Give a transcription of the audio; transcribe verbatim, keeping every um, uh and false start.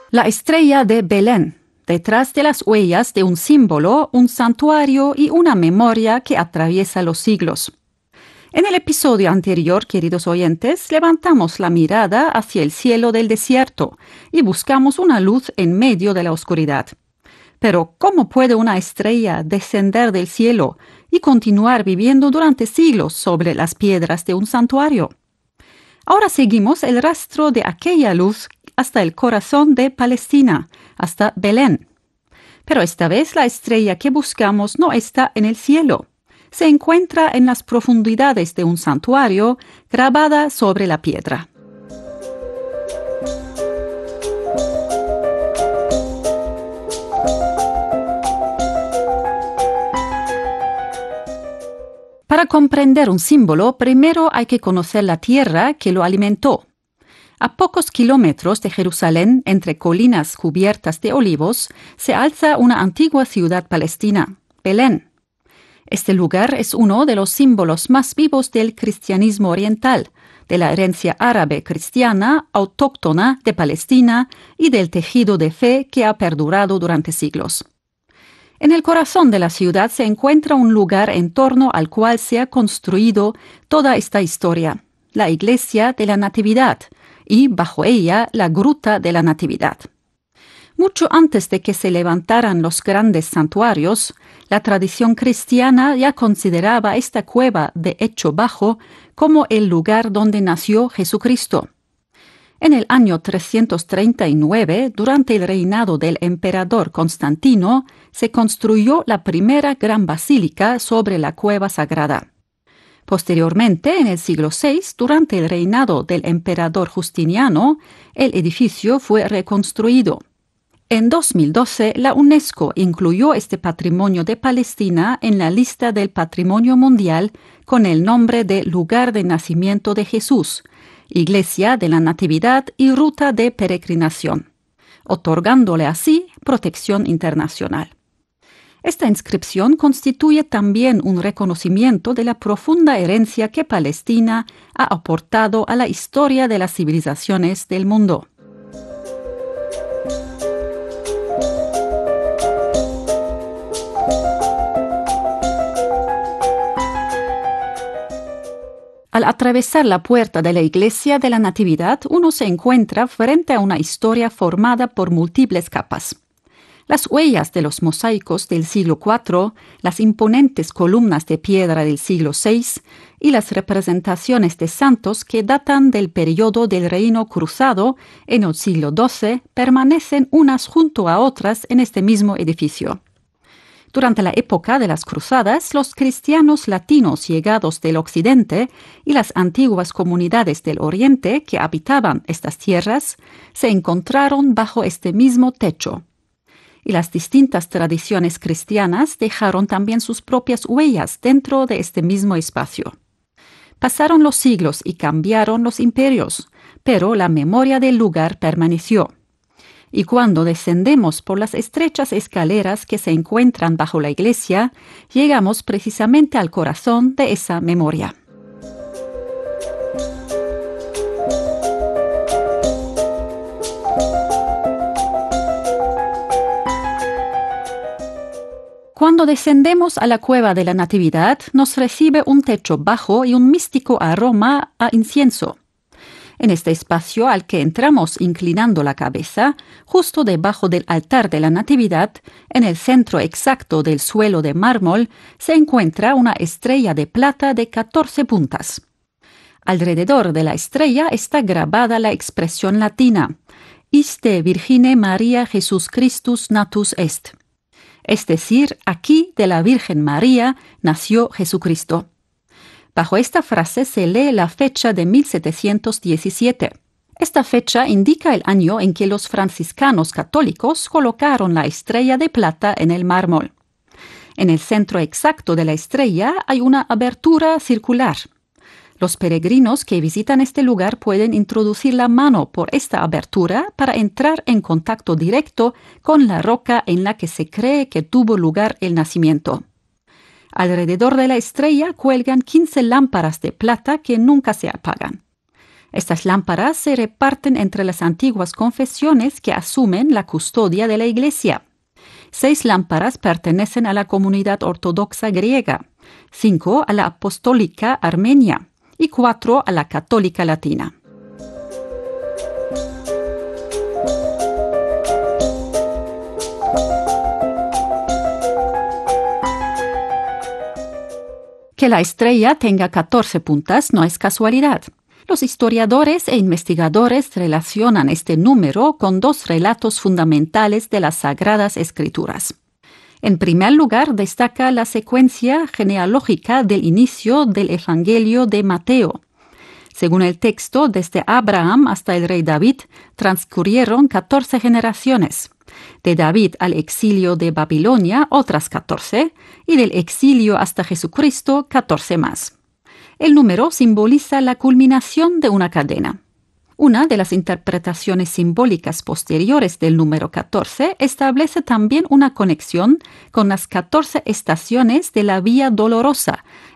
La estrella de Belén, detrás de las huellas de un símbolo, un santuario y una memoria que atraviesa los siglos. En el episodio anterior, queridos oyentes, levantamos la mirada hacia el cielo del desierto y buscamos una luz en medio de la oscuridad. Pero, ¿cómo puede una estrella descender del cielo y continuar viviendo durante siglos sobre las piedras de un santuario? Ahora seguimos el rastro de aquella luz hasta el corazón de Palestina, hasta Belén. Pero esta vez la estrella que buscamos no está en el cielo. Se encuentra en las profundidades de un santuario grabada sobre la piedra. Para comprender un símbolo, primero hay que conocer la tierra que lo alimentó. A pocos kilómetros de Jerusalén, entre colinas cubiertas de olivos, se alza una antigua ciudad palestina, Belén. Este lugar es uno de los símbolos más vivos del cristianismo oriental, de la herencia árabe cristiana autóctona de Palestina y del tejido de fe que ha perdurado durante siglos. En el corazón de la ciudad se encuentra un lugar en torno al cual se ha construido toda esta historia, la Iglesia de la Natividad, y bajo ella la Gruta de la Natividad. Mucho antes de que se levantaran los grandes santuarios, la tradición cristiana ya consideraba esta cueva de Hecho Bajo como el lugar donde nació Jesucristo. En el año trescientos treinta y nueve, durante el reinado del emperador Constantino, se construyó la primera gran basílica sobre la cueva sagrada. Posteriormente, en el siglo sexto, durante el reinado del emperador Justiniano, el edificio fue reconstruido. En dos mil doce, la UNESCO incluyó este patrimonio de Palestina en la lista del Patrimonio Mundial con el nombre de Lugar de Nacimiento de Jesús, Iglesia de la Natividad y Ruta de Peregrinación, otorgándole así protección internacional. Esta inscripción constituye también un reconocimiento de la profunda herencia que Palestina ha aportado a la historia de las civilizaciones del mundo. Al atravesar la puerta de la Iglesia de la Natividad, uno se encuentra frente a una historia formada por múltiples capas. Las huellas de los mosaicos del siglo cuatro, las imponentes columnas de piedra del siglo seis y las representaciones de santos que datan del periodo del Reino Cruzado en el siglo doce permanecen unas junto a otras en este mismo edificio. Durante la época de las cruzadas, los cristianos latinos llegados del occidente y las antiguas comunidades del oriente que habitaban estas tierras se encontraron bajo este mismo techo. Y las distintas tradiciones cristianas dejaron también sus propias huellas dentro de este mismo espacio. Pasaron los siglos y cambiaron los imperios, pero la memoria del lugar permaneció. Y cuando descendemos por las estrechas escaleras que se encuentran bajo la iglesia, llegamos precisamente al corazón de esa memoria. Cuando descendemos a la cueva de la Natividad, nos recibe un techo bajo y un místico aroma a incienso. En este espacio al que entramos inclinando la cabeza, justo debajo del altar de la Natividad, en el centro exacto del suelo de mármol, se encuentra una estrella de plata de catorce puntas. Alrededor de la estrella está grabada la expresión latina, Iste Virgine Maria Jesus Christus natus est. Es decir, aquí de la Virgen María nació Jesucristo. Bajo esta frase se lee la fecha de mil setecientos diecisiete. Esta fecha indica el año en que los franciscanos católicos colocaron la estrella de plata en el mármol. En el centro exacto de la estrella hay una abertura circular. Los peregrinos que visitan este lugar pueden introducir la mano por esta abertura para entrar en contacto directo con la roca en la que se cree que tuvo lugar el nacimiento. Alrededor de la estrella cuelgan quince lámparas de plata que nunca se apagan. Estas lámparas se reparten entre las antiguas confesiones que asumen la custodia de la Iglesia. Seis lámparas pertenecen a la comunidad ortodoxa griega, cinco a la apostólica armenia y cuatro a la católica latina. Que la estrella tenga catorce puntas no es casualidad. Los historiadores e investigadores relacionan este número con dos relatos fundamentales de las Sagradas Escrituras. En primer lugar, destaca la secuencia genealógica del inicio del Evangelio de Mateo. Según el texto, desde Abraham hasta el rey David transcurrieron catorce generaciones. De David al exilio de Babilonia, otras catorce, y del exilio hasta Jesucristo, catorce más. El número simboliza la culminación de una cadena. Una de las interpretaciones simbólicas posteriores del número catorce establece también una conexión con las catorce estaciones de la Vía Dolorosa,